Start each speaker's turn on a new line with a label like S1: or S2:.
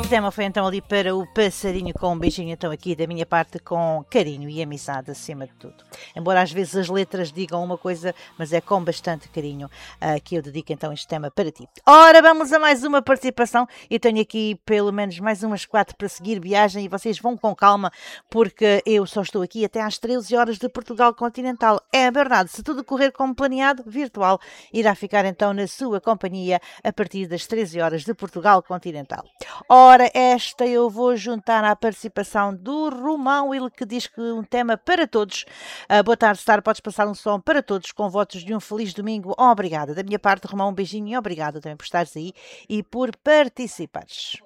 S1: O tema foi então ali para o passarinho, com um beijinho então aqui da minha parte, com carinho e amizade acima de tudo. Embora às vezes as letras digam uma coisa, mas é com bastante carinho que eu dedico então este tema para ti. Ora, vamos a mais uma participação. Eu tenho aqui pelo menos mais umas 4 para seguir viagem e vocês vão com calma, porque eu só estou aqui até às 13 horas de Portugal Continental. É verdade, se tudo correr como planeado, virtual irá ficar então na sua companhia a partir das 13 horas de Portugal Continental. Ora, esta eu vou juntar à participação do Romão, ele que diz que um tema para todos. Boa tarde, Star, podes passar um som para todos com votos de um feliz domingo. Obrigada. Da minha parte, Romão, um beijinho e obrigada também por estares aí e por participares.